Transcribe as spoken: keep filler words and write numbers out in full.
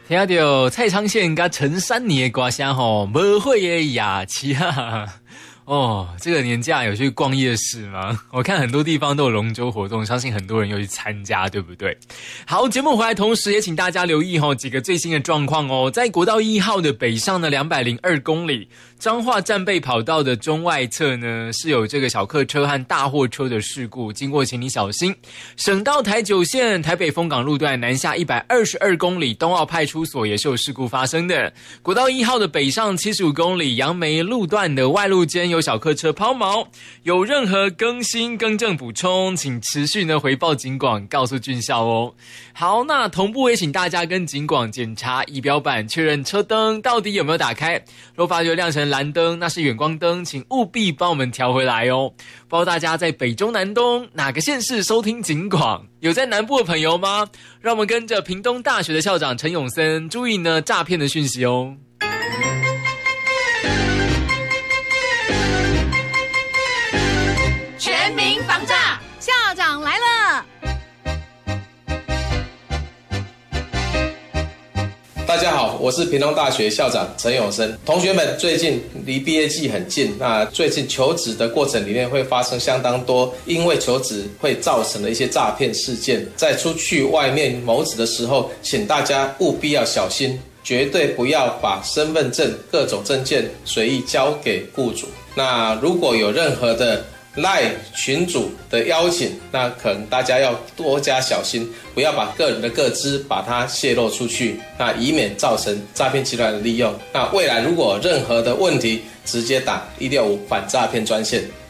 听到蔡昌宪跟陈珊妮的歌声吼，无悔的雅琪啊！哦，这个年假有去逛夜市吗？我看很多地方都有龙舟活动，相信很多人有去参加，对不对？好，节目回来，同时也请大家留意吼几个最新的状况哦。在国道一号的北上的两百零二公里，彰化战备跑道的中外侧呢是有这个小客车和大货车的事故，经过请你小心。省道台九线台北丰港路段南下一百二十二公里，东澳派出所也是有事故发生的。国道一号的北上七十五公里，杨梅路段的外路间有小客车抛锚，有任何更新更正补充，请持续呢回报警广，告诉军校哦。好，那同步也请大家跟警广检查仪表板，确认车灯到底有没有打开。若发觉亮成蓝灯，那是远光灯，请务必帮我们调回来哦。不知道大家在北中南东哪个县市收听警广？有在南部的朋友吗？让我们跟着屏东大学的校长陈永森注意呢诈骗的讯息哦。 全民防诈，校长来了。 大家好，我是屏东大学校长陈永生。同学们，最近离毕业季很近，那最近求职的过程里面会发生相当多因为求职会造成的一些诈骗事件。在出去外面谋职的时候，请大家务必要小心，绝对不要把身份证、各种证件随意交给雇主。那如果有任何的赖群组的邀请，那可能大家要多加小心，不要把个人的个资把它泄露出去，那以免造成诈骗集团的利用。那未来如果有任何的问题，直接打一六五反诈骗专线。